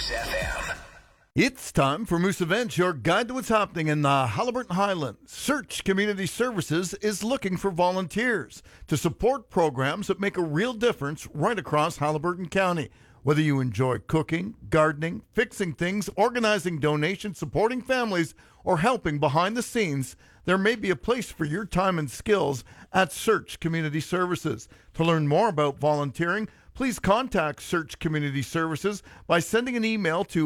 Moose FM. It's time for Moose Events, your guide to what's happening in the Haliburton Highlands. Search Community Services is looking for volunteers to support programs that make a real difference right across Haliburton County. Whether you enjoy cooking, gardening, fixing things, organizing donations, supporting families, or helping behind the scenes, there may be a place for your time and skills at Search Community Services. To learn more about volunteering, please contact Search Community Services by sending an email to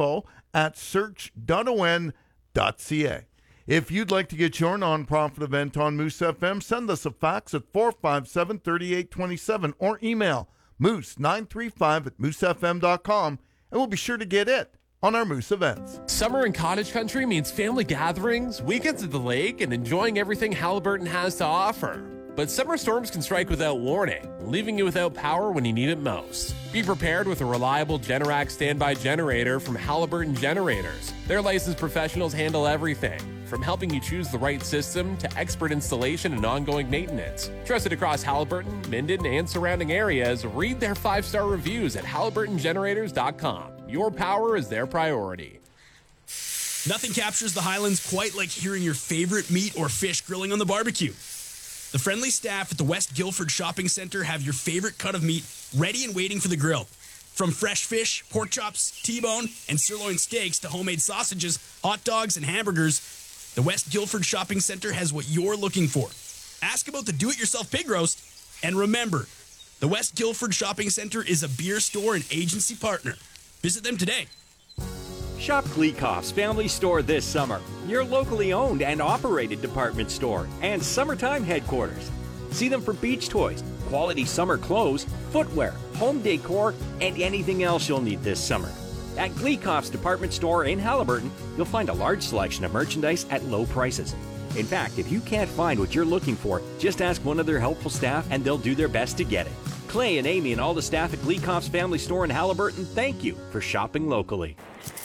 info@search.on.ca. If you'd like to get your nonprofit event on Moose FM, send us a fax at 457-3827 or email moose935@moosefm.com, and we'll be sure to get it on our Moose Events. Summer in cottage country means family gatherings, weekends at the lake, and enjoying everything Haliburton has to offer. But summer storms can strike without warning, leaving you without power when you need it most. Be prepared with a reliable Generac standby generator from Haliburton Generators. Their licensed professionals handle everything, from helping you choose the right system to expert installation and ongoing maintenance. Trusted across Haliburton, Minden, and surrounding areas, read their 5-star reviews at haliburtongenerators.com. Your power is their priority. Nothing captures the Highlands quite like hearing your favorite meat or fish grilling on the barbecue. The friendly staff at the West Guildford Shopping Centre have your favorite cut of meat ready and waiting for the grill. From fresh fish, pork chops, T-bone, and sirloin steaks to homemade sausages, hot dogs, and hamburgers, the West Guildford Shopping Centre has what you're looking for. Ask about the do-it-yourself pig roast, and remember, the West Guildford Shopping Centre is a beer store and agency partner. Visit them today. Shop Gleekoff's Family Store this summer, your locally owned and operated department store and summertime headquarters. See them for beach toys, quality summer clothes, footwear, home decor, and anything else you'll need this summer. At Gleekoff's department store in Haliburton, you'll find a large selection of merchandise at low prices. In fact, if you can't find what you're looking for, just ask one of their helpful staff and they'll do their best to get it. Clay and Amy and all the staff at Gleekoff's Family Store in Haliburton, thank you for shopping locally.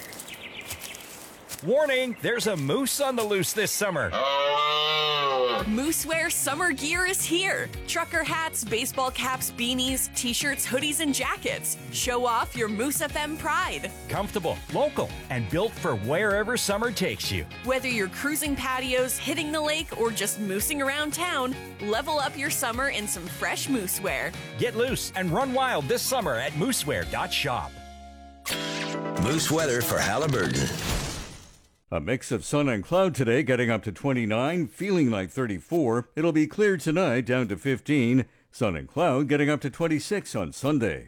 Warning, there's a moose on the loose this summer. Moosewear summer gear is here. Trucker hats, baseball caps, beanies, t-shirts, hoodies, and jackets. Show off your Moose FM pride. Comfortable, local, and built for wherever summer takes you. Whether you're cruising patios, hitting the lake, or just moosing around town, level up your summer in some fresh moosewear. Get loose and run wild this summer at moosewear.shop. Moose weather for Haliburton. A mix of sun and cloud today, getting up to 29, feeling like 34. It'll be clear tonight, down to 15. Sun and cloud getting up to 26 on Sunday.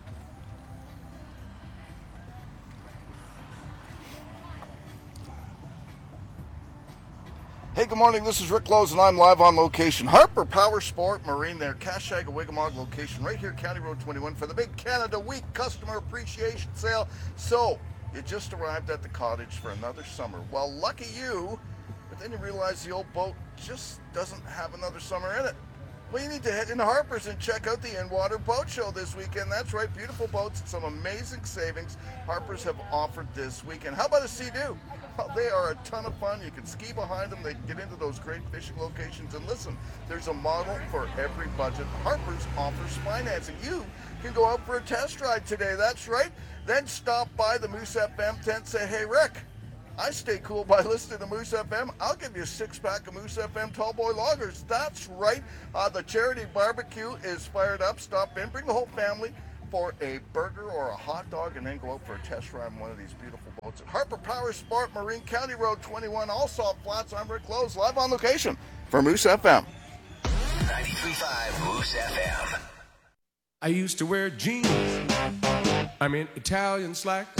Hey, good morning. This is Rick Lowe's, and I'm live on location. Harper Power Sport Marine, their Cashag Wigamog location, right here, County Road 21, for the big Canada Week Customer Appreciation Sale. So, you just arrived at the cottage for another summer. Well, lucky you, but then you realize the old boat just doesn't have another summer in it. Well, you need to head into Harper's and check out the In-Water Boat Show this weekend. That's right, beautiful boats and some amazing savings Harper's have offered this weekend. How about a Sea-Doo? Well, they are a ton of fun. You can ski behind them. They get into those great fishing locations. And listen, there's a model for every budget. Harper's offers financing. You can go out for a test ride today. That's right. Then stop by the Moose FM tent, say, hey, Rick, I stay cool by listening to Moose FM. I'll give you a 6-pack of Moose FM Tallboy Lagers. That's right. The charity barbecue is fired up. Stop in, bring the whole family for a burger or a hot dog, and then go out for a test ride on one of these beautiful boats at Harper Power Sport Marine, County Road 21, all Salt Flats. I'm Rick Lowe's, live on location for Moose FM. 93.5 Moose FM. I used to wear jeans. I mean Italian slacks.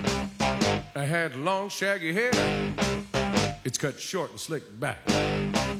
I had long shaggy hair. It's cut short and slicked back.